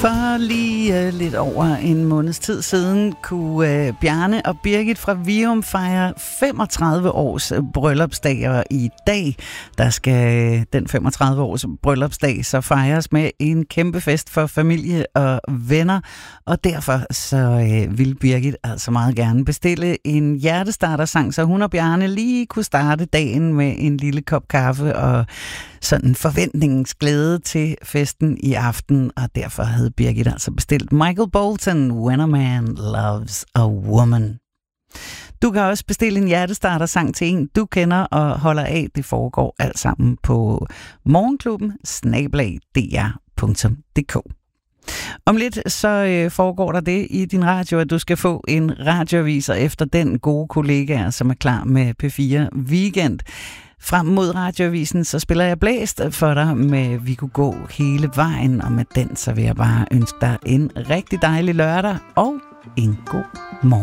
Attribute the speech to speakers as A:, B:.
A: For lige lidt over en måneds tid siden kunne Bjarne og Birgit fra Vium fejre 35 års bryllupsdag, og i dag der skal den 35 års bryllupsdag så fejres med en kæmpe fest for familie og venner, og derfor så vil Birgit altså meget gerne bestille en hjertestartersang, så hun og Bjarne lige kunne starte dagen med en lille kop kaffe og sådan forventningens glæde til festen i aften, og derfor havde Birgit altså bestilt Michael Bolton, When a Man Loves a Woman. Du kan også bestille en hjertestartersang til en, du kender og holder af. Det foregår alt sammen på morgenklubben@dr.dk. Om lidt så foregår der det i din radio, at du skal få en radioavis efter den gode kollega, som er klar med P4 Weekend. Frem mod radioavisen, så spiller jeg Blæst for dig med Vi kunne gå hele vejen, og med den så vil jeg bare ønske dig en rigtig dejlig lørdag og en god morgen.